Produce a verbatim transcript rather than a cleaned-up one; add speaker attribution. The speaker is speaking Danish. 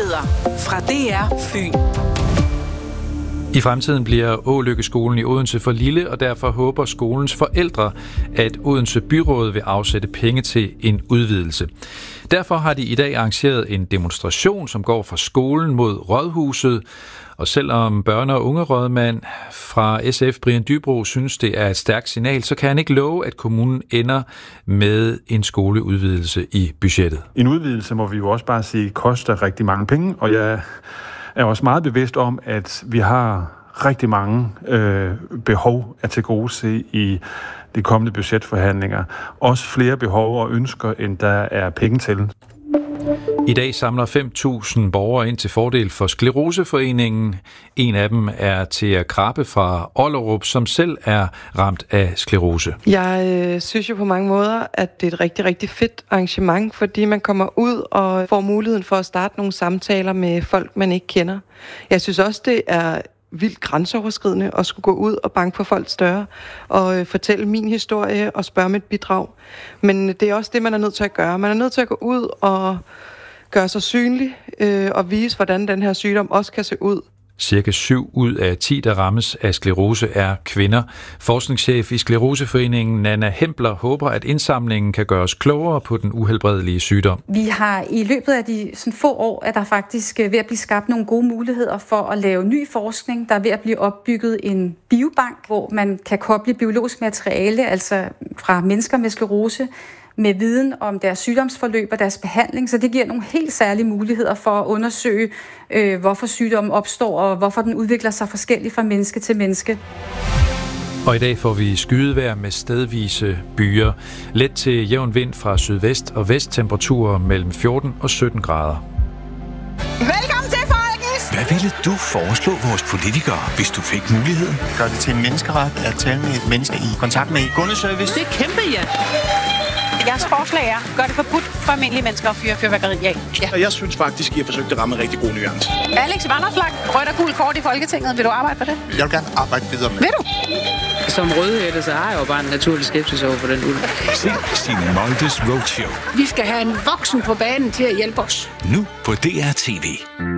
Speaker 1: Nyheder fra D R Fyn.
Speaker 2: I fremtiden bliver Ålykkeskolen i Odense for lille, og derfor håber skolens forældre, at Odense Byråd vil afsætte penge til en udvidelse. Derfor har de i dag arrangeret en demonstration, som går fra skolen mod Rådhuset. Og selvom børne- og ungerådmand fra S F, Brian Dybro, synes, det er et stærkt signal, så kan han ikke love, at kommunen ender med en skoleudvidelse i budgettet.
Speaker 3: En udvidelse, må vi jo også bare sige, koster rigtig mange penge, og jeg er også meget bevidst om, at vi har rigtig mange øh, behov at tilgodese i de kommende budgetforhandlinger. Også flere behov og ønsker, end der er penge til.
Speaker 2: I dag samler fem tusind borgere ind til fordel for Skleroseforeningen. En af dem er Thea Krabbe fra Ollerup, som selv er ramt af sklerose.
Speaker 4: Jeg øh, synes jo på mange måder, at det er et rigtig, rigtig fedt arrangement, fordi man kommer ud og får muligheden for at starte nogle samtaler med folk, man ikke kender. Jeg synes også, det er vildt grænseoverskridende at skulle gå ud og banke på folks døre og øh, fortælle min historie og spørge mit bidrag. Men det er også det, man er nødt til at gøre. Man er nødt til at gå ud og gøre sig synlig øh, og vise, hvordan den her sygdom også kan se ud.
Speaker 2: Cirka syv ud af ti, der rammes af sklerose, er kvinder. Forskningschef i Skleroseforeningen, Nanna Hempler, håber, at indsamlingen kan gøre os klogere på den uhelbredelige sygdom.
Speaker 5: Vi har i løbet af de sådan få år, at der faktisk ved at blive skabt nogle gode muligheder for at lave ny forskning. Der er ved at blive opbygget en biobank, hvor man kan koble biologisk materiale, altså fra mennesker med sklerose, med viden om deres sygdomsforløb og deres behandling, så det giver nogle helt særlige muligheder for at undersøge, øh, hvorfor sygdommen opstår, og hvorfor den udvikler sig forskelligt fra menneske til menneske.
Speaker 2: Og i dag får vi skydevejr med stedvise byer. Let til jævn vind fra sydvest og vest, temperaturer mellem fjorten og sytten grader.
Speaker 6: Velkommen til, folkens!
Speaker 7: Hvad ville du foreslå vores politikere, hvis du fik muligheden?
Speaker 8: Gør det til en menneskeret at tale med et menneske i kontakt med kundeservice?
Speaker 6: Det er kæmpe, ja! Jeres forslag er, gør det forbudt for almindelige mennesker at fyre fyrværkeri af.
Speaker 9: Ja. Jeg synes faktisk, I har forsøgt at ramme en rigtig god nuance.
Speaker 6: Alex Vanopslagh, rødt og gul kort i Folketinget. Vil du arbejde for det?
Speaker 8: Jeg vil gerne arbejde videre med.
Speaker 6: Vil du?
Speaker 10: Som rødhætte, så har jeg jo bare en naturlig skepsis over for den ulv.
Speaker 7: Se Signe Moldes Roadshow.
Speaker 6: Vi skal have en voksen på banen til at hjælpe os.
Speaker 7: Nu på D R T V.